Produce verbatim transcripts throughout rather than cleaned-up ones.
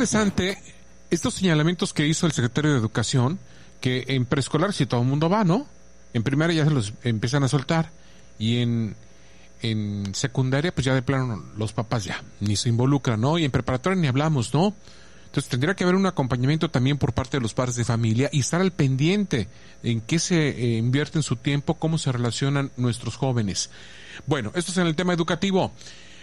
interesante estos señalamientos que hizo el secretario de Educación, que en preescolar si todo el mundo va, ¿no? En primaria ya se los empiezan a soltar y en en secundaria pues ya de plano los papás ya ni se involucran, ¿no? Y en preparatoria ni hablamos, ¿no? Entonces tendría que haber un acompañamiento también por parte de los padres de familia y estar al pendiente en qué se eh, invierte en su tiempo, cómo se relacionan nuestros jóvenes. Bueno, esto es en el tema educativo.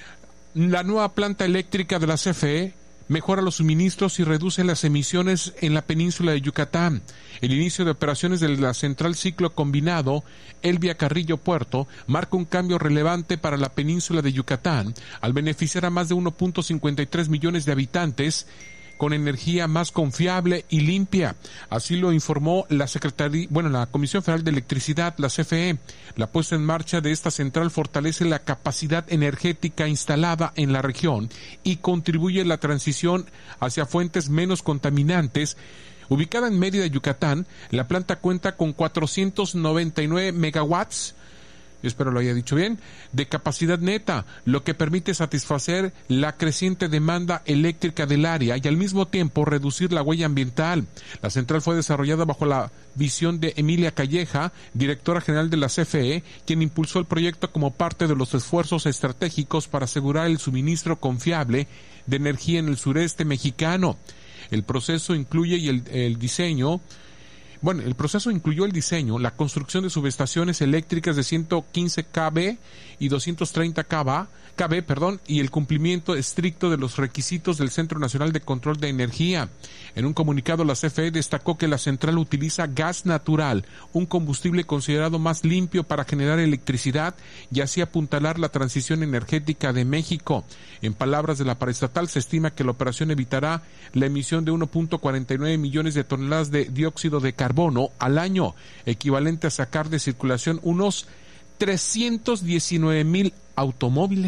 La nueva planta eléctrica de la C F E mejora los suministros y reduce las emisiones en la península de Yucatán. El inicio de operaciones de la central ciclo combinado Elvia Carrillo Puerto marca un cambio relevante para la península de Yucatán al beneficiar a más de uno punto cincuenta y tres millones de habitantes con energía más confiable y limpia. Así lo informó la Secretaría, bueno, la Comisión Federal de Electricidad, la C F E. La puesta en marcha de esta central fortalece la capacidad energética instalada en la región y contribuye a la transición hacia fuentes menos contaminantes. Ubicada en Mérida, Yucatán, la planta cuenta con cuatrocientos noventa y nueve megawatts, espero lo haya dicho bien, de capacidad neta, lo que permite satisfacer la creciente demanda eléctrica del área y al mismo tiempo reducir la huella ambiental. La central fue desarrollada bajo la visión de Emilia Calleja, directora general de la C F E, quien impulsó el proyecto como parte de los esfuerzos estratégicos para asegurar el suministro confiable de energía en el sureste mexicano. El proceso incluye y el, el diseño Bueno, el proceso incluyó el diseño, la construcción de subestaciones eléctricas de ciento quince kilovoltios y doscientos treinta kilovoltios, perdón, y el cumplimiento estricto de los requisitos del Centro Nacional de Control de Energía. En un comunicado, la C F E destacó que la central utiliza gas natural, un combustible considerado más limpio para generar electricidad y así apuntalar la transición energética de México. En palabras de la paraestatal, se estima que la operación evitará la emisión de uno punto cuarenta y nueve millones de toneladas de dióxido de carbono al año, equivalente a sacar de circulación unos trescientos diecinueve mil automóviles.